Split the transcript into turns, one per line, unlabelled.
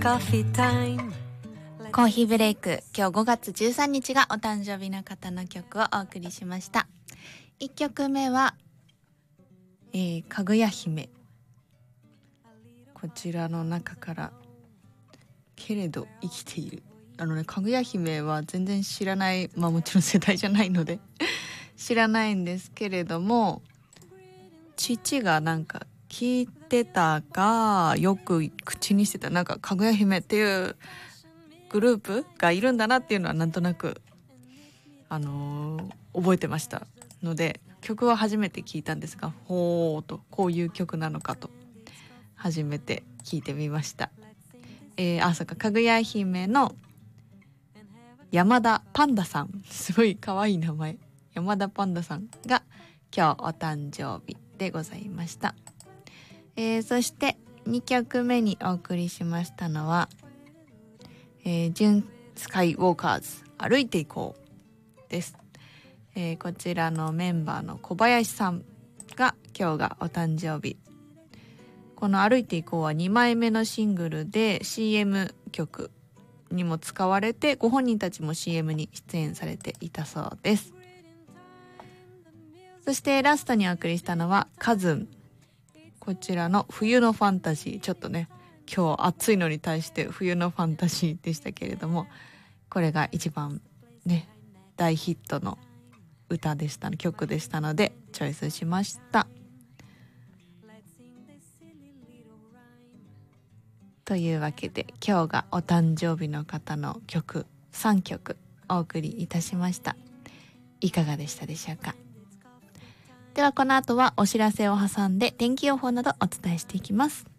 コーヒーブレイク、今日5月13日がお誕生日の方の曲をお送りしました。1曲目は、かぐや姫。こちらの中からけれど生きている。かぐや姫は全然知らない、もちろん世代じゃないので知らないんですけれども、父がなんか聞いてたかよく口にしてた、なんかかぐや姫っていうグループがいるんだなっていうのはなんとなく覚えてましたので、曲は初めて聞いたんですが、ほーとこういう曲なのかと初めて聞いてみました。そうか、かぐや姫の山田パンダさん、すごい可愛い名前、山田パンダさんが今日お誕生日でございました。そして2曲目にお送りしましたのは、純スカイウォーカーズ歩いていこうです。こちらのメンバーの小林さんが今日がお誕生日。この歩いていこうは2枚目のシングルで CM 曲にも使われて、ご本人たちも CM に出演されていたそうです。そしてラストにお送りしたのはカズン。こちらの冬のファンタジー、ちょっとね今日暑いのに対して冬のファンタジーでしたけれども、これが一番ね大ヒットの歌でした曲でしたのでチョイスしました。というわけで今日がお誕生日の方の曲3曲お送りいたしました。いかがでしたでしょうか。ではこの後はお知らせを挟んで天気予報などお伝えしていきます。